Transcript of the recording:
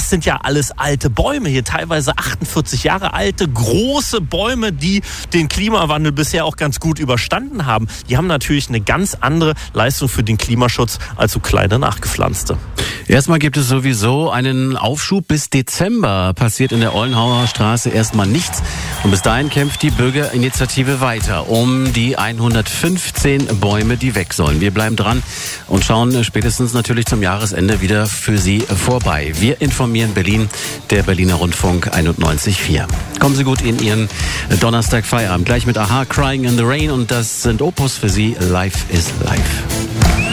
das sind ja alles alte Bäume hier, teilweise 48 Jahre alte, große Bäume, die den Klimawandel bisher auch ganz gut überstanden haben. Die haben natürlich eine ganz andere Leistung für den Klimaschutz als so kleine nachgepflanzte. Erstmal gibt es sowieso einen Aufschub. Bis Dezember passiert in der Ollenhauer Straße erstmal nichts. Und bis dahin kämpft die Bürgerinitiative weiter um die 115 Bäume, die weg sollen. Wir bleiben dran und schauen spätestens natürlich zum Jahresende wieder für Sie vorbei. Wir informieren Berlin, der Berliner Rundfunk 91.4. Kommen Sie gut in Ihren Donnerstag Feierabend. Gleich mit Aha, Crying in the Rain. Und das sind Opus für Sie. Life is Life.